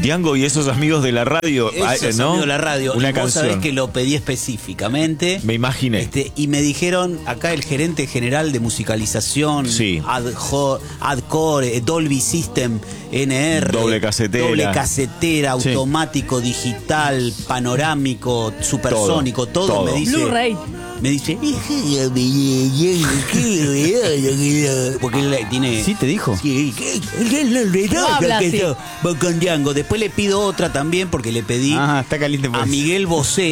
Diango y esos amigos de la radio, Esos ¿no? amigos de la radio. Una Y vos canción. sabés que lo pedí específicamente. Me imaginé. Y me dijeron, acá el gerente general de musicalización, Sí. Adcore, Dolby System, NR, Doble casetera. Sí. automático, digital, panorámico, supersónico, todo. Me dice, Blu-ray. me dice, porque él tiene. ¿Sí te dijo? Sí, No habla así. con Django. Después le pido otra también porque le pedí Ah, está caliente por a eso. Miguel Bosé.